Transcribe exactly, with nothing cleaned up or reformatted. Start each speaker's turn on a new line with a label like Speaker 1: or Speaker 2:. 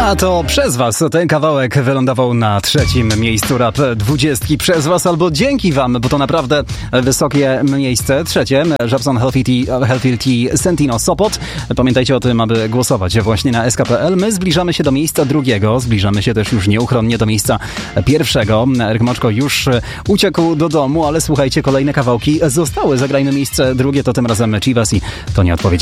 Speaker 1: A to przez was ten kawałek wylądował na trzecim miejscu Rap dwudziestki. Przez was albo dzięki wam, bo to naprawdę wysokie miejsce. Trzecie, Żabson Healthy Tea, Healthy Tea Sentino Sopot. Pamiętajcie o tym, aby głosować właśnie na S K P L. My zbliżamy się do miejsca drugiego, zbliżamy się też już nieuchronnie do miejsca pierwszego. Eryk Moczko już uciekł do domu, ale słuchajcie, kolejne kawałki zostały. Zagrajmy miejsce drugie, to tym razem Chivas i to nie odpowiedzialne.